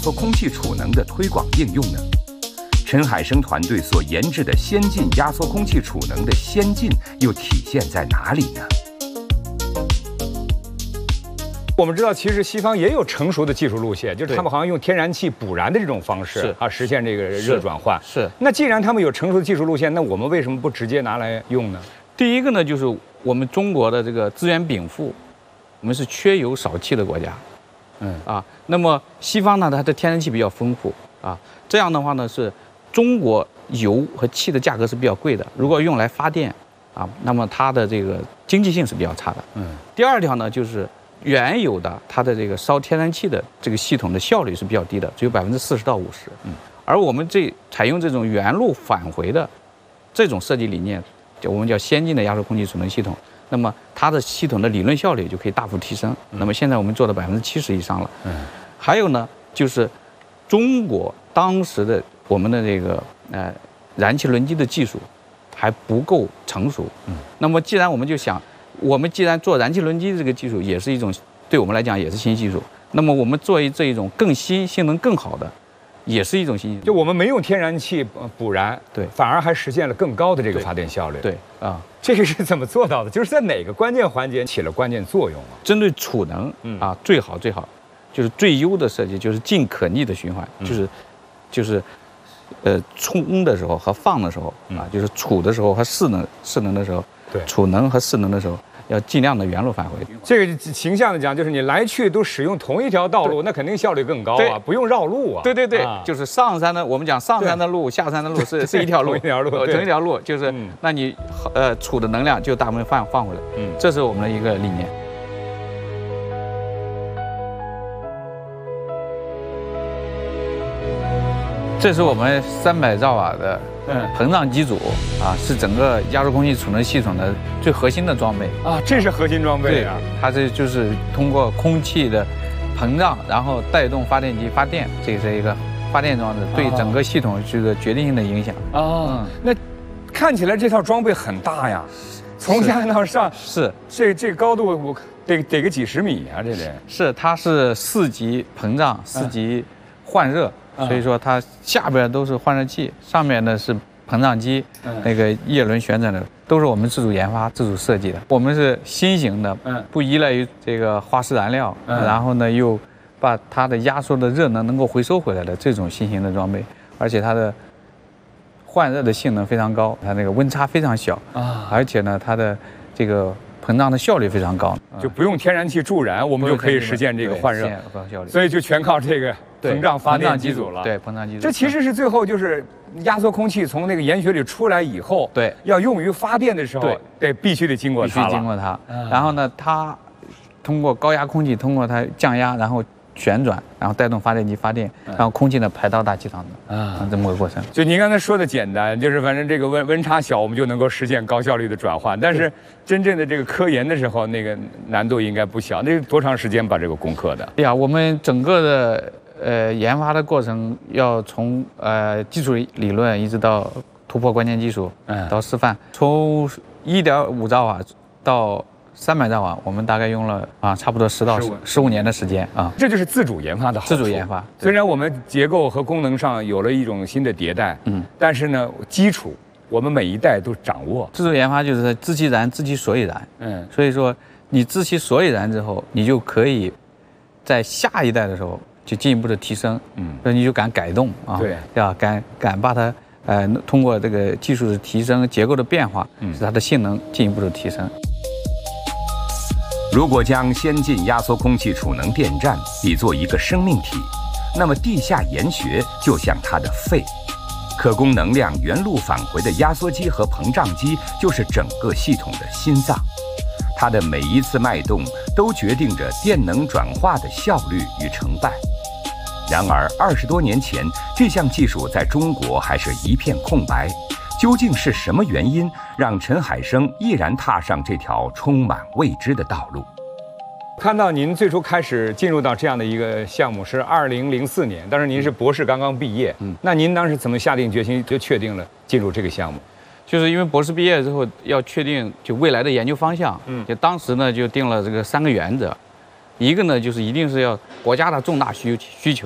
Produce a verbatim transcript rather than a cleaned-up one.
和空气储能的推广应用呢？陈海生团队所研制的先进压缩空气储能的先进又体现在哪里呢？ 我们知道，其实西方也有成熟的技术路线，就是他们好像用天然气补燃的这种方式啊，实现这个热转换。 是。 那既然他们有成熟的技术路线，那我们为什么不直接拿来用呢？ 第一个呢，就是我们中国的这个资源禀赋，我们是缺油少气的国家。嗯啊，那么西方呢，它的天然气比较丰富啊，这样的话呢，是中国油和气的价格是比较贵的，如果用来发电啊，那么它的这个经济性是比较差的。嗯。第二条呢，就是原有的它的这个烧天然气的这个系统的效率是比较低的，只有百分之四十到五十。嗯。而我们这采用这种原路返回的这种设计理念，我们叫先进的压缩空气储能系统。那么它的系统的理论效率就可以大幅提升。嗯、那么现在我们做到百分之七十以上了。嗯。还有呢，就是中国当时的我们的这个呃燃气轮机的技术还不够成熟。嗯。那么既然我们就想，我们既然做燃气轮机这个技术也是一种对我们来讲也是新技术，那么我们做这一种更新、性能更好的，也是一种新技术。 就我们没用天然气补燃， 对， 反而还实现了更高的这个发电效率。 对啊。 这个是怎么做到的？就是在哪个关键环节起了关键作用啊？ 针对储能啊，最好最好就是最优的设计，就是尽可逆的循环，嗯、就是就是，呃，充的时候和放的时候、嗯、啊，就是储的时候和势能势能的时候， 对， 储能和势能的时候要尽量的原路返回。 这个形象的讲，就是你来去都使用同一条道路，那肯定效率更高啊，不用绕路啊。 对对对，啊、就是上山的，我们讲上山的路、下山的路是是一条路， 同一条路， 同一条路，就是、嗯、那你呃储的能量就大部分放放回来，嗯，这是我们的一个理念。这是我们三百兆瓦的膨胀机组啊，是整个压缩空气储能系统的最核心的装备啊，这是核心装备啊。 它这就是通过空气的膨胀，然后带动发电机发电，这是一个发电装置，对整个系统是个决定性的影响啊。那看起来这套装备很大呀，从下到上是这这高度我得得个几十米啊，这得是它是四级膨胀，四级换热。所以说它下边都是换热器，上面呢是膨胀机，嗯、那个叶轮旋转的都是我们自主研发、自主设计的。我们是新型的，嗯、不依赖于这个化石燃料，嗯、然后呢又把它的压缩的热能能够回收回来的这种新型的装备，而且它的换热的性能非常高，它那个温差非常小啊，而且呢它的这个膨胀的效率非常高， 就不用天然气助燃，我们就可以实现这个换热，所以就全靠这个膨胀发电机组了。 对，膨胀机组。 这其实是最后就是压缩空气从那个岩穴里出来以后， 对， 要用于发电的时候，对，必须得经过它， 必须经过它。然后呢，它通过高压空气，通过它降压，然后旋转，然后带动发电机发电，然后空气呢排到大气层啊，这么个过程。 就您刚才说的简单，就是反正这个温温差小，我们就能够实现高效率的转换。但是真正的这个科研的时候，那个难度应该不小。那多长时间把这个攻克的？ 对呀，我们整个的呃研发的过程要从呃基础理论一直到突破关键技术，嗯，到示范，从一点五兆瓦到三百兆瓦，我们大概用了啊，差不多十到十五年的时间啊。 这就是自主研发的好处。 自主研发， 虽然我们结构和功能上有了一种新的迭代，嗯，但是呢，基础我们每一代都掌握。 自主研发就是知其然，知其所以然。嗯，所以说你知其所以然之后，你就可以在下一代的时候就进一步的提升。嗯，所以你就敢改动啊， 对， 要敢敢把它呃通过这个技术的提升、结构的变化，使它的性能进一步的提升。 如果将先进压缩空气储能电站比作一个生命体，那么地下岩穴就像它的肺，可供能量原路返回的压缩机和膨胀机就是整个系统的心脏。它的每一次脉动都决定着电能转化的效率与成败。然而，二十多年前，这项技术在中国还是一片空白。究竟是什么原因让陈海生毅然踏上这条充满未知的道路？ 看到您最初开始进入到这样的一个项目是二零零四年，当时您是博士刚刚毕业，嗯，那您当时怎么下定决心就确定了进入这个项目？ 就是因为博士毕业之后要确定就未来的研究方向，嗯，就当时呢就定了这个三个原则，一个呢就是一定是要国家的重大需需求。